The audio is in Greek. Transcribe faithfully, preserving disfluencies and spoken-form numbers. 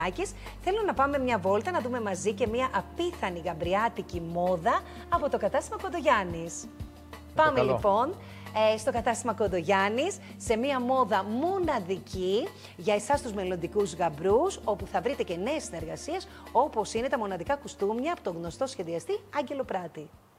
Θέλω να πάμε μια βόλτα να δούμε μαζί και μια απίθανη γαμπριάτικη μόδα από το κατάστημα Κοντογιάννης. Πάμε καλό. λοιπόν ε, στο κατάστημα Κοντογιάννης, σε μια μόδα μοναδική για εσάς τους μελλοντικούς γαμπρούς, όπου θα βρείτε και νέες συνεργασίες, όπως είναι τα μοναδικά κουστούμια από τον γνωστό σχεδιαστή Άγγελο Πράτη.